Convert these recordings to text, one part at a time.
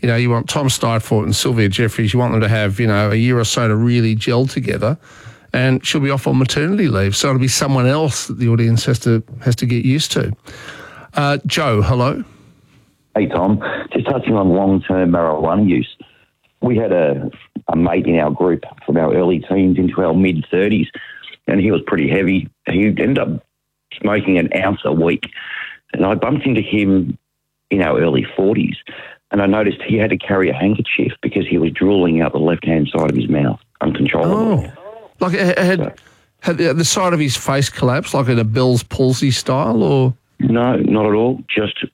you want Tom Steidfort and Sylvia Jeffries, you want them to have, a year or so to really gel together, and she'll be off on maternity leave. So it'll be someone else that the audience has to get used to. Joe, hello. Hey, Tom. Just touching on long-term marijuana use. We had a mate in our group from our early teens into our mid-30s, and he was pretty heavy. He ended up smoking an ounce a week, and I bumped into him in our early 40s, and I noticed he had to carry a handkerchief because he was drooling out the left-hand side of his mouth uncontrollably. Oh, like had the side of his face collapsed, like in a Bell's palsy style, or...? No, not at all. Just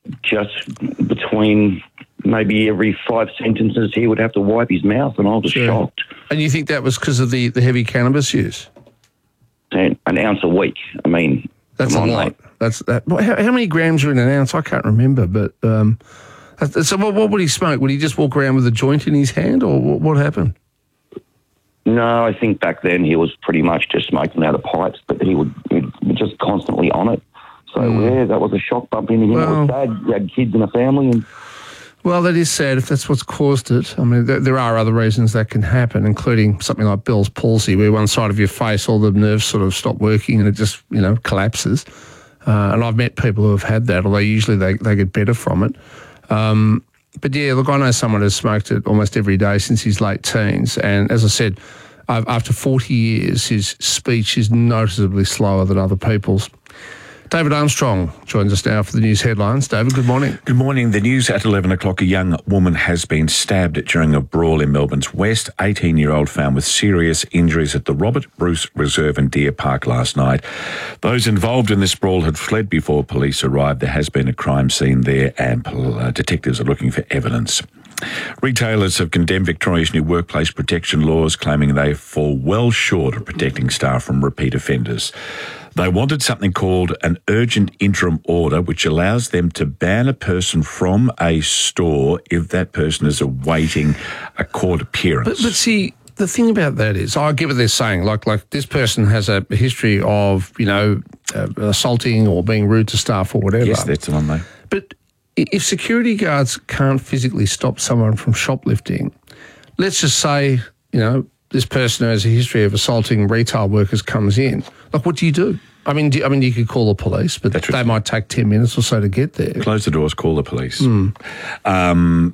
between maybe every 5 sentences he would have to wipe his mouth, and I was shocked. And you think that was because of the heavy cannabis use? And an ounce a week. I mean, that's a lot. Mate. How many grams are in an ounce? I can't remember. But so what would he smoke? Would he just walk around with a joint in his hand, or what happened? No, I think back then he was pretty much just smoking out of pipes, but he would just constantly on it. So, that was a shock bump into him. It was sad. He had kids and a family. Well, that is sad if that's what's caused it. I mean, there are other reasons that can happen, including something like Bell's palsy, where one side of your face, all the nerves sort of stop working and it just, collapses. And I've met people who have had that, although usually they get better from it. But yeah, look, I know someone who's smoked it almost every day since his late teens. And as I said, after 40 years, his speech is noticeably slower than other people's. David Armstrong joins us now for the news headlines. David, good morning. Good morning. The news at 11 o'clock. A young woman has been stabbed during a brawl in Melbourne's West. 18-year-old found with serious injuries at the Robert Bruce Reserve and Deer Park last night. Those involved in this brawl had fled before police arrived. There has been a crime scene there and detectives are looking for evidence. Retailers have condemned Victoria's new workplace protection laws, claiming they fall well short of protecting staff from repeat offenders. They wanted something called an urgent interim order, which allows them to ban a person from a store if that person is awaiting a court appearance. But see, the thing about that is, I get what they're saying. Like this person has a history of, assaulting or being rude to staff or whatever. Yes, that's the one, mate. But if security guards can't physically stop someone from shoplifting, let's just say, this person who has a history of assaulting retail workers comes in. Like, what do you do? I mean, you could call the police, but they might take 10 minutes or so to get there. Close the doors, call the police. And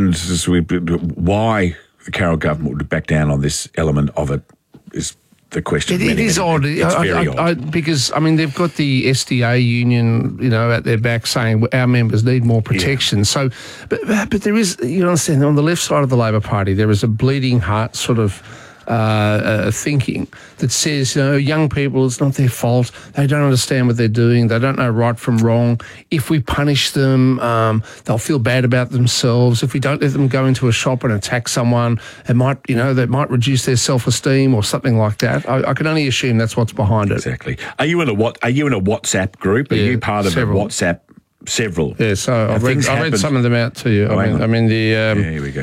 why the Carroll government would back down on this element of it is the question. It is odd. It's very odd. Because, they've got the SDA union, at their back saying our members need more protection. Yeah. So, but there is, you understand, on the left side of the Labor Party, there is a bleeding heart sort of thinking that says, young people, it's not their fault. They don't understand what they're doing. They don't know right from wrong. If we punish them, they'll feel bad about themselves. If we don't let them go into a shop and attack someone, it might, that might reduce their self-esteem or something like that. I can only assume that's what's behind it. Exactly. Are you in a WhatsApp group? Are you part of several. A WhatsApp? Several. Yeah. So I read some of them out to you. Here we go.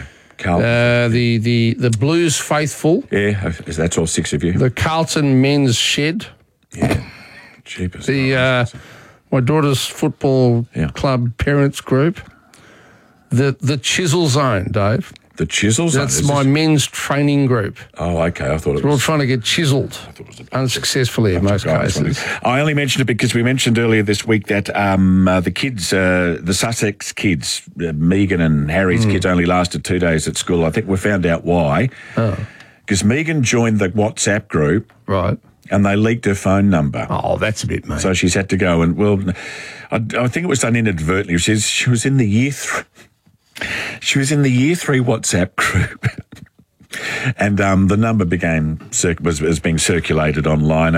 The Blues Faithful. Yeah, that's all 6 of you. The Carlton Men's Shed. Yeah, cheapest. My daughter's football club parents group. The Chisel Zone, Dave. The Chisel Zone? That's my men's training group. Oh, okay. I thought it was... We're all trying to get chiselled, unsuccessfully in most cases. I only mentioned it because we mentioned earlier this week that the kids, the Sussex kids, Megan and Harry's kids only lasted 2 days at school. I think we found out why. Because Megan joined the WhatsApp group. Right. And they leaked her phone number. Oh, that's a bit, mate. So she's had to go and, I think it was done inadvertently. She was in the year 3. She was in the year 3 WhatsApp group, and the number was being circulated online.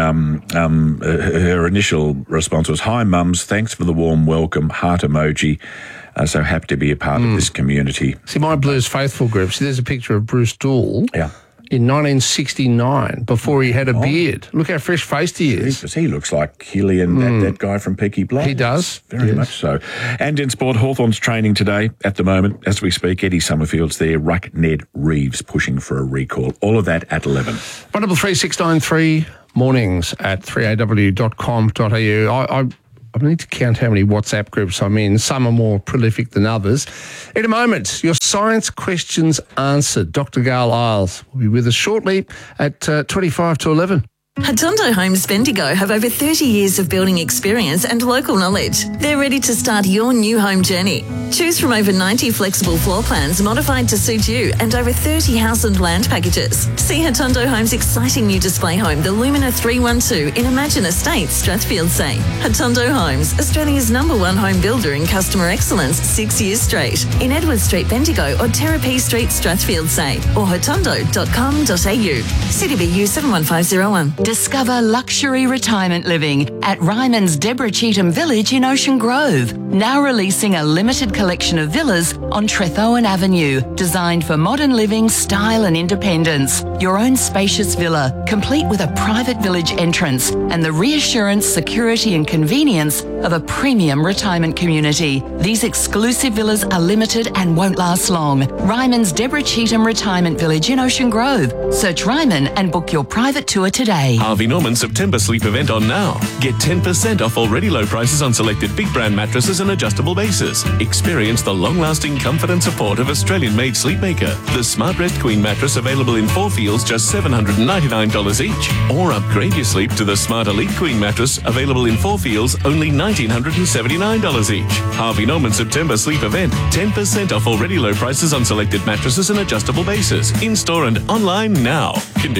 Her initial response was, "Hi, mums, thanks for the warm welcome, heart emoji. So happy to be a part of this community." See, my Blues Faithful group. See, there's a picture of Bruce Dool. Yeah. In 1969, before he had a beard. Look how fresh-faced he is. He looks like Killian, that guy from Peaky Blinders. He does. Very much so. And in sport, Hawthorn's training today at the moment. As we speak, Eddie Summerfield's there. Ruck Ned Reeves pushing for a recall. All of that at 11. 133 693 mornings at 3aw.com.au. I need to count how many WhatsApp groups I'm in. Some are more prolific than others. In a moment, your science questions answered. Dr. Gail Isles will be with us shortly at 25 to 11. Hatondo Homes Bendigo have over 30 years of building experience and local knowledge. They're ready to start your new home journey. Choose from over 90 flexible floor plans modified to suit you and over 30 house and land packages. See Hatondo Homes' exciting new display home, the Lumina 312 in Imagine Estates, Strathfield Say. Hatondo Homes, Australia's #1 home builder in customer excellence 6 years straight. In Edward Street, Bendigo or Terrapee Street, Strathfield Say or hatondo.com.au. CDBU 71501. Discover luxury retirement living at Ryman's Deborah Cheetham Village in Ocean Grove. Now releasing a limited collection of villas on Trethowan Avenue, designed for modern living, style and independence. Your own spacious villa, complete with a private village entrance and the reassurance, security and convenience of a premium retirement community. These exclusive villas are limited and won't last long. Ryman's Deborah Cheetham Retirement Village in Ocean Grove. Search Ryman and book your private tour today. Harvey Norman September sleep event on now. Get 10% off already low prices on selected big brand mattresses and adjustable bases. Experience the long-lasting comfort and support of Australian-made Sleepmaker. The Smart Rest Queen mattress available in 4 feels just $799 each. Or upgrade your sleep to the Smart Elite Queen mattress available in 4 feels only $1,979 each. Harvey Norman September sleep event. 10% off already low prices on selected mattresses and adjustable bases. In-store and online now.